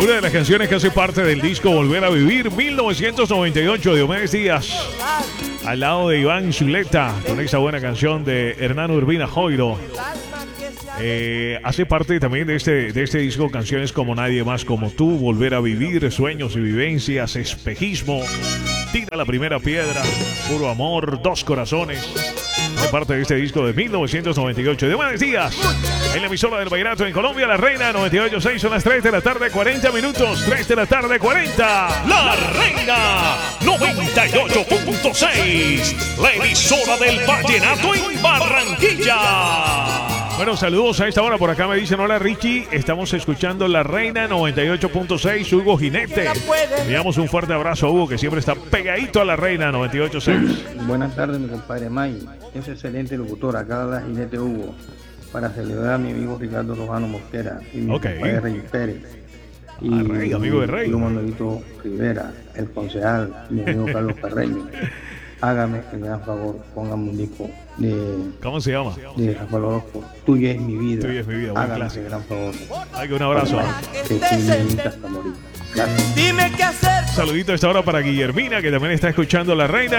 Una de las canciones que hace parte del disco Volver a Vivir, 1998, Diomedes Díaz, al lado de Iván Zuleta, con esa buena canción de Hernán Urbina Joiro. Hace parte también de este disco canciones como Nadie Más Como Tú, Volver a Vivir, Sueños y Vivencias, Espejismo, Tira la Primera Piedra, Puro Amor, Dos Corazones. De parte de este disco de 1998. Diomedes Díaz, en la emisora del Vallenato en Colombia, La Reina 98.6, son las 3 de la tarde, 40 minutos. 3 de la tarde, 40. La Reina 98.6, la emisora del Vallenato en Barranquilla. Bueno, saludos a esta hora. Por acá me dicen: hola Richie, estamos escuchando La Reina 98.6, Hugo Jinete. Enviamos un fuerte abrazo a Hugo, que siempre está pegadito a La Reina 98.6. Buenas tardes, mi compadre May. Es excelente locutor. Acá habla Jinete Hugo, para celebrar a mi amigo Ricardo Lojano Mosquera y mi compadre Rey Pérez. Y Rey, amigo de Rey. Y Manuelito Rivera, el concejal, mi amigo Carlos Carreño. Hágame el gran favor, póngame un disco de... ¿Cómo se llama? De Rafael Orozco, Tuya es mi vida. Tuya es mi vida, buen hágame clásico. el gran favor. Ay, que un abrazo. Dime qué hacer. Saludito a esta hora para Guillermina, que también está escuchando La Reina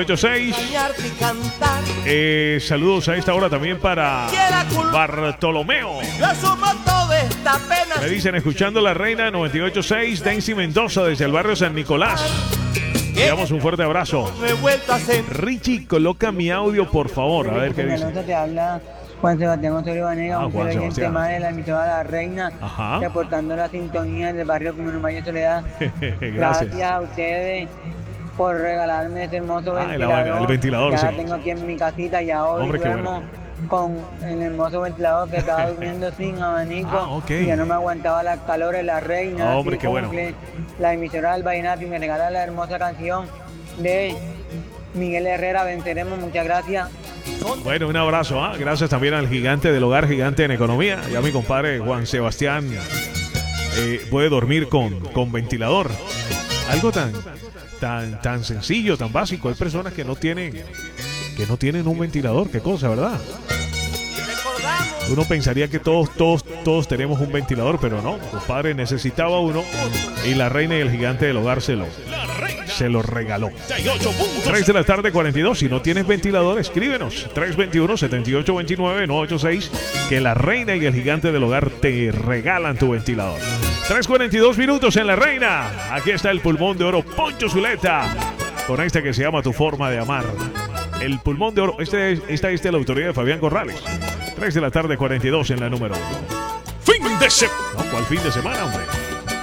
98.6. Saludos a esta hora también para Bartolomeo. Yo asumo toda esta pena. Me dicen escuchando La Reina 98.6, Daisy Mendoza desde el barrio San Nicolás. Le damos un fuerte abrazo. Richie, coloca mi audio, por favor. A ver qué dice. Te habla Juan Sebastián Osorio Vanega, un Juan oyente Sebastián. más de la emisora La Reina, Ajá. reportando la sintonía del barrio Común Mayo Soledad. Gracias. Gracias a ustedes por regalarme ese hermoso ventilador. El ventilador, ya sí. tengo aquí en mi casita, ya hoy Hombre, qué duermo con el hermoso ventilador que estaba durmiendo sin abanico. Ok. Ya no me aguantaba las calores. La Reina, Hombre, así qué bueno. cumple la emisora del Vallenato y me regala la hermosa canción de Miguel Herrera, Venceremos. Muchas gracias. Bueno, un abrazo. Gracias también al gigante del hogar, gigante en economía. Ya mi compadre Juan Sebastián puede dormir con ventilador. Algo tan sencillo, tan básico. Hay personas que no tienen un ventilador. Qué cosa, ¿verdad? Uno pensaría que todos tenemos un ventilador, pero no. Compadre necesitaba uno y La Reina y el gigante del hogar se lo regaló. 3 de la tarde, 42. Si no tienes ventilador, escríbenos. 321-7829-986. Que La Reina y el gigante del hogar te regalan tu ventilador. 3:42 minutos en La Reina. Aquí está el pulmón de oro, Poncho Zuleta, con este que se llama Tu Forma de Amar. El pulmón de oro. Esta es de la autoría de Fabián Corrales. 3 de la tarde, 42 en la número 1. Fin de semana. ¿Cuál fin de semana, hombre?